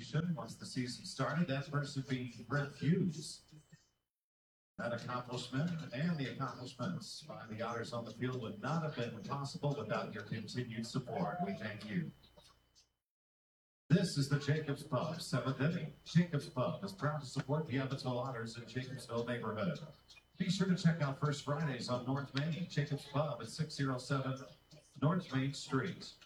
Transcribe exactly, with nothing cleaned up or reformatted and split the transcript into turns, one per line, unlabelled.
celebration once the season started, that person being Brent Hughes. That accomplishment and the accomplishments by the Otters on the field would not have been possible without your continued support. We thank you. This is the Jacobs Pub, seventh inning. Jacobs Pub is proud to support the Evansville Otters in Jacobsville neighborhood. Be sure to check out First Fridays on North Main. Jacobs Pub at six oh seven North Main Street.